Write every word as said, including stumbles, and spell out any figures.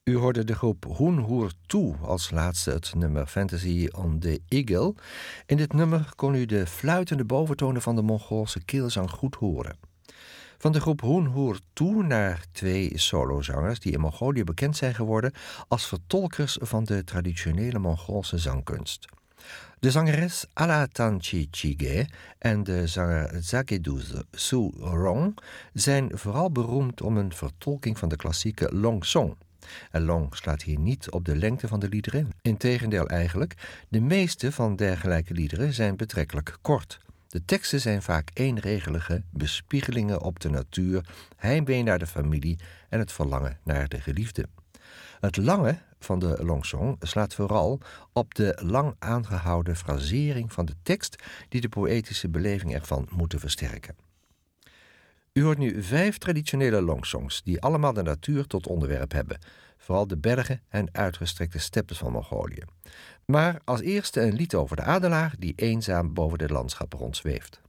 U hoorde de groep Hoen Hoer Toe als laatste het nummer Fantasy on the Eagle. In dit nummer kon u de fluitende boventonen van de Mongoolse keelzang goed horen. Van de groep Hoen Hoer Toe naar twee solozangers die in Mongolië bekend zijn geworden als vertolkers van de traditionele Mongoolse zangkunst. De zangeres Alatanchi Chige en de zanger Zageduz Surong zijn vooral beroemd om een vertolking van de klassieke Long Song. En long slaat hier niet op de lengte van de liederen. Integendeel eigenlijk, de meeste van dergelijke liederen zijn betrekkelijk kort. De teksten zijn vaak eenregelige bespiegelingen op de natuur, heimwee naar de familie en het verlangen naar de geliefde. Het lange van de longsong slaat vooral op de lang aangehouden frasering van de tekst die de poëtische beleving ervan moeten versterken. U hoort nu vijf traditionele longsongs die allemaal de natuur tot onderwerp hebben, vooral de bergen en uitgestrekte steppes van Mongolië. Maar als eerste een lied over de adelaar die eenzaam boven dit landschap rondzweeft.